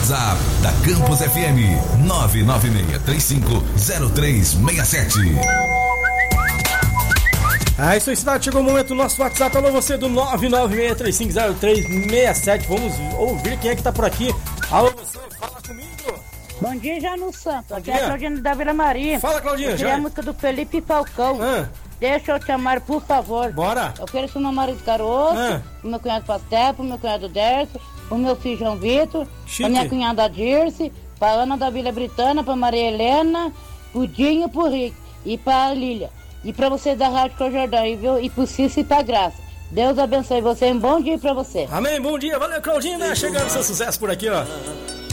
WhatsApp da Campus FM 996350367. Isso aí, cidade, chegou o momento do nosso WhatsApp. Alô, você do 996350367. Vamos ouvir quem é que tá por aqui. Alô, você, fala comigo. Bom dia, Jano Santos. Aqui é a Claudinha da Vila Maria. Fala, Claudinha. Eu queria a música do Felipe Falcão. Deixa eu te amar, por favor. Bora. Eu ofereço pro meu marido Caroço, pro meu cunhado Pastel, pro meu cunhado Derso, pro meu filho João Vitor, pra minha cunhada Dirce, pra Ana da Vila Britana, pra Maria Helena, pro Dinho, pro Rick e pra Lília. E pra vocês da Rádio Cojordão, e pro Cício e pra Graça. Deus abençoe você, um bom dia pra você. Amém, bom dia, valeu, Claudinha, chegando seu sucesso por aqui, ó.